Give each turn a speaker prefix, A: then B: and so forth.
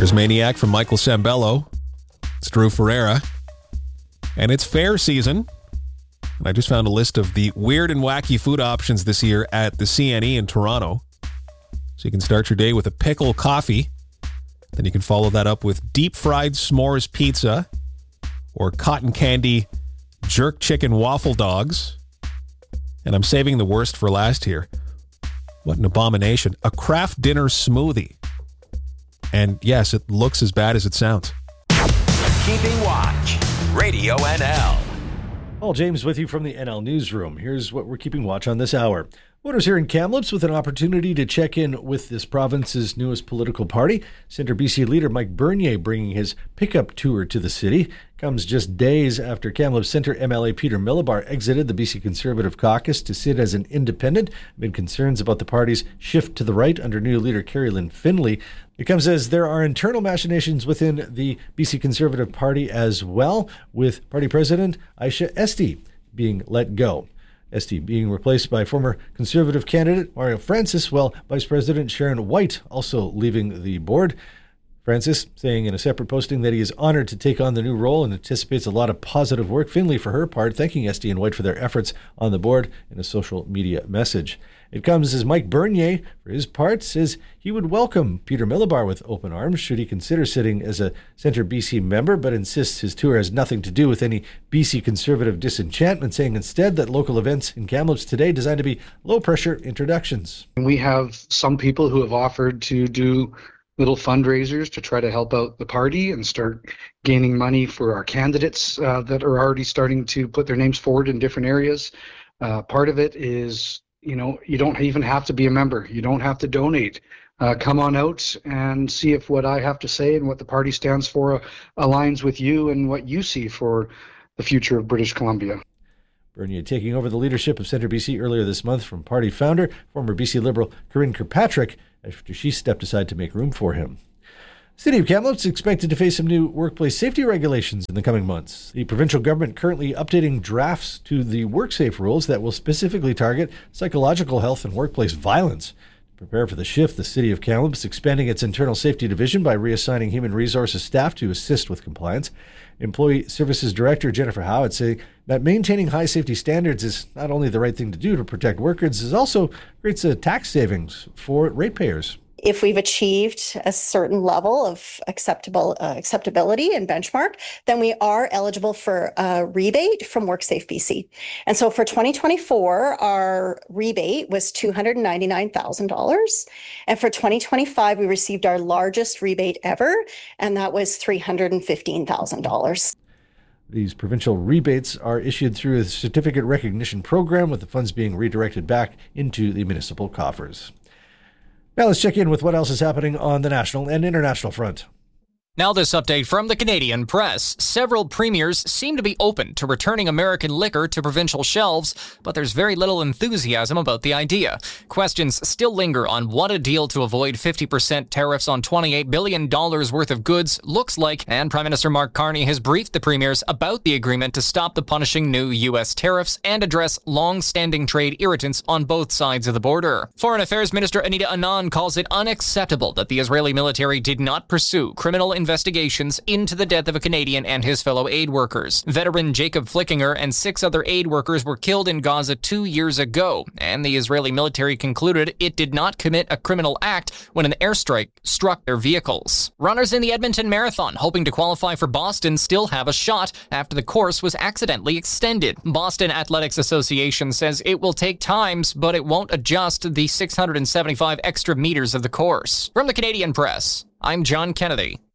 A: There's Maniac from Michael Sembello. It's Drew Ferreira. And it's fair season. And I just found a list of the weird and wacky food options this year at the CNE in Toronto. So you can start your day with a pickle coffee. Then you can follow that up with deep-fried s'mores pizza or cotton candy jerk chicken waffle dogs. And I'm saving the worst for last here. What an abomination. A Kraft Dinner smoothie. And yes, it looks as bad as it sounds.
B: Keeping Watch. Radio NL.
C: Paul James with you from the NL Newsroom. Here's what we're keeping watch on this hour. Voters here in Kamloops with an opportunity to check in with this province's newest political party. Centre BC leader Mike Bernier bringing his pickup tour to the city. Comes just days after Kamloops Centre MLA Peter Millibar exited the BC Conservative Caucus to sit as an independent amid concerns about the party's shift to the right under new leader Carrie Lynn Finlay. It comes as there are internal machinations within the BC Conservative Party as well, with party president Aisha Esty being let go. Esty being replaced by former Conservative candidate Mario Francis, while Vice President Sharon White also leaving the board. Francis saying in a separate posting that he is honored to take on the new role and anticipates a lot of positive work. Finlay, for her part, thanking Esty and White for their efforts on the board in a social media message. It comes as Mike Bernier, for his part, says he would welcome Peter Millibar with open arms should he consider sitting as a Centre BC member, but insists his tour has nothing to do with any BC Conservative disenchantment, saying instead that local events in Kamloops today designed to be low-pressure introductions.
D: We have some people who have offered to do little fundraisers to try to help out the party and start gaining money for our candidates that are already starting to put their names forward in different areas. Part of it is, you don't even have to be a member. You don't have to donate. Come on out and see if what I have to say and what the party stands for aligns with you and what you see for the future of British Columbia.
C: Bernier taking over the leadership of Centre BC earlier this month from party founder, former BC Liberal Corinne Kirkpatrick, after she stepped aside to make room for him. City of Kamloops is expected to face some new workplace safety regulations in the coming months. The provincial government currently updating drafts to the WorkSafe rules that will specifically target psychological health and workplace violence. To prepare for the shift, the City of Kamloops is expanding its internal safety division by reassigning human resources staff to assist with compliance. Employee Services Director Jennifer Howard saying that maintaining high safety standards is not only the right thing to do to protect workers, it also creates a tax savings for ratepayers.
E: If we've achieved a certain level of acceptability and benchmark, then we are eligible for a rebate from WorkSafe BC. And so for 2024, our rebate was $299,000. And for 2025, we received our largest rebate ever, and that was $315,000.
C: These provincial rebates are issued through a certificate recognition program, with the funds being redirected back into the municipal coffers. Now let's check in with what else is happening on the national and international front.
F: Now this update from the Canadian press. Several premiers seem to be open to returning American liquor to provincial shelves, but there's very little enthusiasm about the idea. Questions still linger on what a deal to avoid 50% tariffs on $28 billion worth of goods looks like, and Prime Minister Mark Carney has briefed the premiers about the agreement to stop the punishing new U.S. tariffs and address long-standing trade irritants on both sides of the border. Foreign Affairs Minister Anita Anand calls it unacceptable that the Israeli military did not pursue criminal investigations into the death of a Canadian and his fellow aid workers. Veteran Jacob Flickinger and 6 other aid workers were killed in Gaza 2 years ago, and the Israeli military concluded it did not commit a criminal act when an airstrike struck their vehicles. Runners in the Edmonton Marathon hoping to qualify for Boston still have a shot after the course was accidentally extended. Boston Athletics Association says it will take time, but it won't adjust the 675 extra meters of the course. From the Canadian Press, I'm John Kennedy.